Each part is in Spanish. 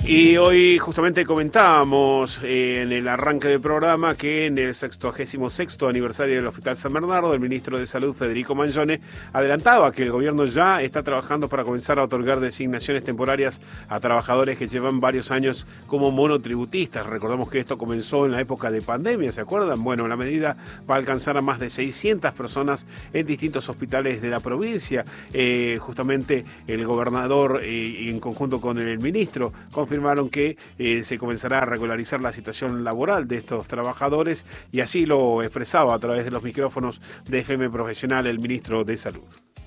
Y hoy justamente comentábamos en el arranque del programa que en el 66º aniversario del Hospital San Bernardo, el ministro de Salud, Federico Mangione, adelantaba que el gobierno ya está trabajando para comenzar a otorgar designaciones temporarias a trabajadores que llevan varios años como monotributistas. Recordamos que esto comenzó en la época de pandemia, ¿se acuerdan? Bueno, la medida va a alcanzar a más de 600 personas en distintos hospitales de la provincia. Justamente el gobernador, en conjunto con el ministro, confirmaron que se comenzará a regularizar la situación laboral de estos trabajadores, y así lo expresaba a través de los micrófonos de FM Profesional el ministro de Salud.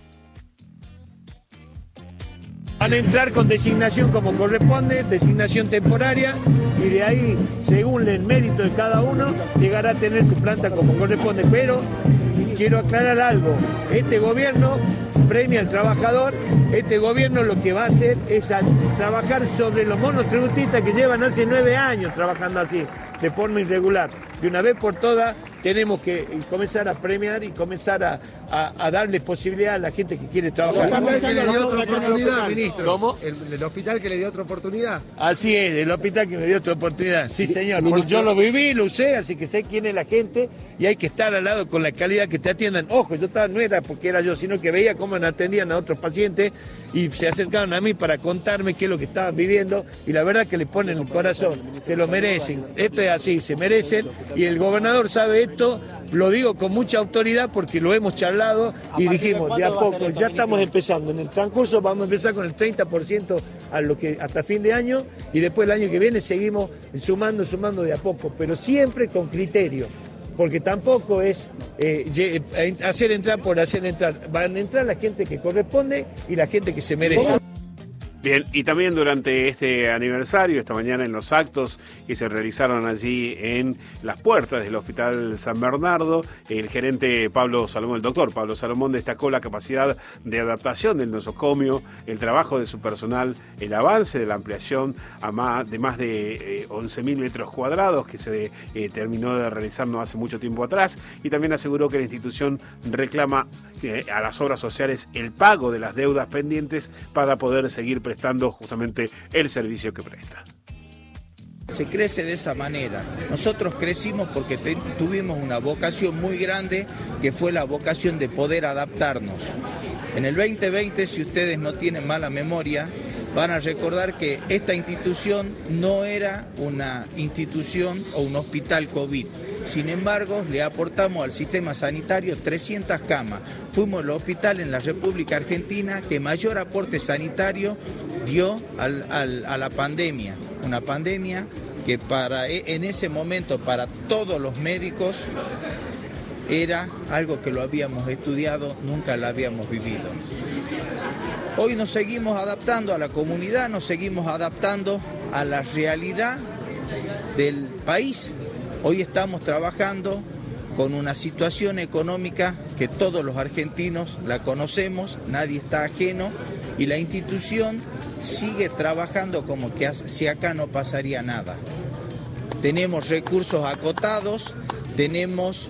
Van a entrar con designación como corresponde, designación temporaria, y de ahí, según el mérito de cada uno, llegará a tener su planta como corresponde. Pero quiero aclarar algo: este gobierno premia al trabajador. Este gobierno lo que va a hacer es trabajar sobre los monotributistas que llevan hace 9 años trabajando así, de forma irregular. De una vez por todas tenemos que comenzar a premiar y comenzar a darle posibilidad a la gente que quiere trabajar. El hospital que le dio otra oportunidad, ministro. ¿Cómo? El hospital que le dio otra oportunidad. Así es, el hospital que me dio otra oportunidad. Sí, señor. Porque yo lo viví, lo usé, así que sé quién es la gente y hay que estar al lado con la calidad que te atiendan. Ojo, no era porque era yo, sino que veía cómo me atendían a otros pacientes y se acercaban a mí para contarme qué es lo que estaban viviendo, y la verdad que le ponen el corazón, se lo merecen. Esto es así, se merecen, y el gobernador sabe esto. Lo digo con mucha autoridad porque lo hemos charlado y dijimos, de a poco, ya estamos empezando. En el transcurso vamos a empezar con el 30% hasta fin de año, y después el año que viene seguimos sumando de a poco, pero siempre con criterio, porque tampoco es hacer entrar por hacer entrar. Van a entrar la gente que corresponde y la gente que se merece. Bien, y también durante este aniversario, esta mañana en los actos que se realizaron allí en las puertas del Hospital San Bernardo, el gerente el doctor Pablo Salomón, destacó la capacidad de adaptación del nosocomio, el trabajo de su personal, el avance de la ampliación de más de 11.000 metros cuadrados que se terminó de realizar no hace mucho tiempo atrás, y también aseguró que la institución reclama a las obras sociales el pago de las deudas pendientes para poder seguir prestando justamente el servicio que presta. Se crece de esa manera. Nosotros crecimos porque tuvimos una vocación muy grande, que fue la vocación de poder adaptarnos. En el 2020, si ustedes no tienen mala memoria, van a recordar que esta institución no era una institución o un hospital COVID. Sin embargo, le aportamos al sistema sanitario 300 camas. Fuimos el hospital en la República Argentina que mayor aporte sanitario dio a la pandemia. Una pandemia que en ese momento para todos los médicos era algo que lo habíamos estudiado, nunca lo habíamos vivido. Hoy nos seguimos adaptando a la comunidad, nos seguimos adaptando a la realidad del país. Hoy estamos trabajando con una situación económica que todos los argentinos la conocemos, nadie está ajeno, y la institución sigue trabajando como que si acá no pasaría nada. Tenemos recursos acotados, tenemos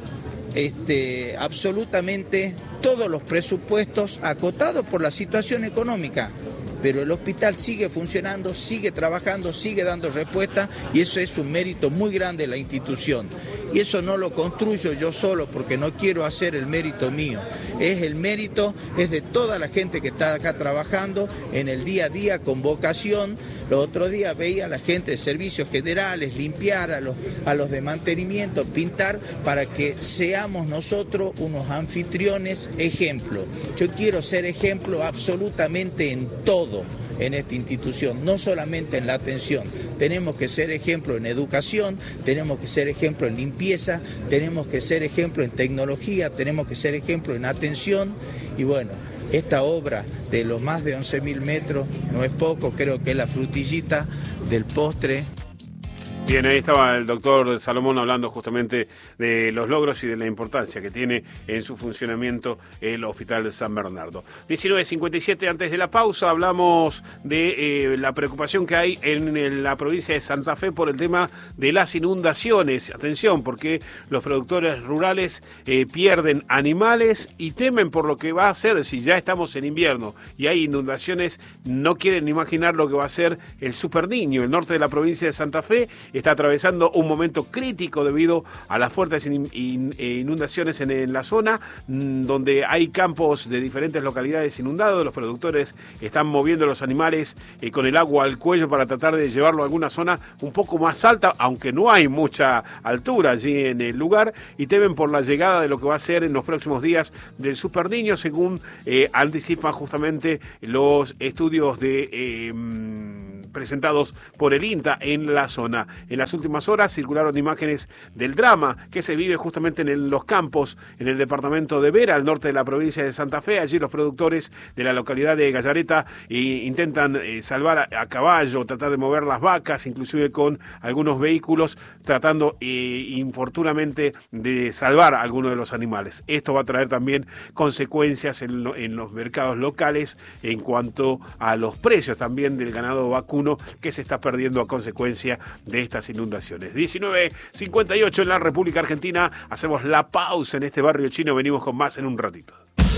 absolutamente todos los presupuestos acotados por la situación económica, pero el hospital sigue funcionando, sigue trabajando, sigue dando respuesta, y eso es un mérito muy grande de la institución. Y eso no lo construyo yo solo porque no quiero hacer el mérito mío. El mérito es de toda la gente que está acá trabajando en el día a día con vocación. Los otros días veía a la gente de servicios generales limpiar, a los de mantenimiento, pintar, para que seamos nosotros unos anfitriones ejemplo. Yo quiero ser ejemplo absolutamente en todo en esta institución, no solamente en la atención. Tenemos que ser ejemplo en educación, tenemos que ser ejemplo en limpieza, tenemos que ser ejemplo en tecnología, tenemos que ser ejemplo en atención. Y bueno, esta obra de los más de 11.000 metros no es poco, creo que es la frutillita del postre. Bien, ahí estaba el doctor Salomón hablando justamente de los logros y de la importancia que tiene en su funcionamiento el Hospital de San Bernardo. 19:57, antes de la pausa, hablamos de la preocupación que hay en la provincia de Santa Fe por el tema de las inundaciones. Atención, porque los productores rurales pierden animales y temen por lo que va a hacer si ya estamos en invierno y hay inundaciones. No quieren imaginar lo que va a hacer el Super Niño. El norte de la provincia de Santa Fe está atravesando un momento crítico debido a las fuertes inundaciones en la zona, donde hay campos de diferentes localidades inundados. Los productores están moviendo los animales con el agua al cuello para tratar de llevarlo a alguna zona un poco más alta, aunque no hay mucha altura allí en el lugar, y temen por la llegada de lo que va a ser en los próximos días del Super Niño, según anticipan justamente los estudios presentados por el INTA en la zona. En las últimas horas circularon imágenes del drama que se vive justamente en los campos en el departamento de Vera, al norte de la provincia de Santa Fe. Allí los productores de la localidad de Gallareta intentan salvar a caballo, tratar de mover las vacas, inclusive con algunos vehículos, tratando infortunadamente de salvar a algunos de los animales. Esto va a traer también consecuencias en los mercados locales en cuanto a los precios también del ganado vacuno, que se está perdiendo a consecuencia de estas inundaciones. 19:58 en la República Argentina. Hacemos la pausa en este barrio chino. Venimos con más en un ratito.